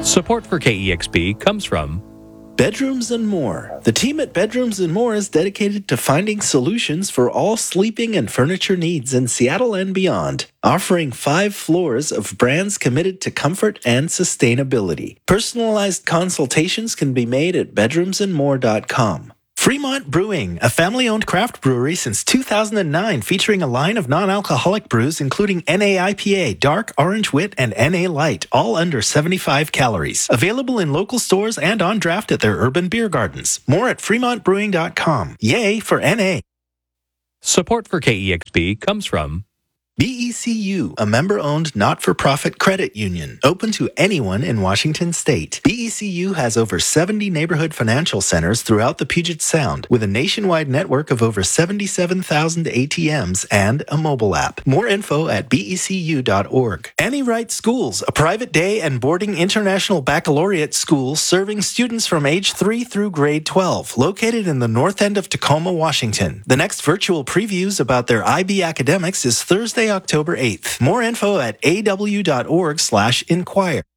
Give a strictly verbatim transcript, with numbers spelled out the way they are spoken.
Support for K E X P comes from Bedrooms and More. The team at Bedrooms and More is dedicated to finding solutions for all sleeping and furniture needs in Seattle and beyond, offering five floors of brands committed to comfort and sustainability. Personalized consultations can be made at bedrooms and more dot com. Fremont Brewing, a family-owned craft brewery since two thousand nine, featuring a line of non-alcoholic brews including N A I P A, Dark, Orange Wit, and N A Light, all under seventy-five calories. Available in local stores and on draft at their urban beer gardens. More at fremont brewing dot com. Yay for N A! Support for K E X P comes from B E C U, a member-owned not-for-profit credit union, open to anyone in Washington state. B E C U has over seventy neighborhood financial centers throughout the Puget Sound, with a nationwide network of over seventy-seven thousand A T Ms and a mobile app. More info at B E C U dot org. Annie Wright Schools, a private day and boarding international baccalaureate school serving students from age three through grade twelve, located in the north end of Tacoma, Washington. The next virtual previews about their I B academics is Thursday, October eighth. More info at A W dot org slash inquire.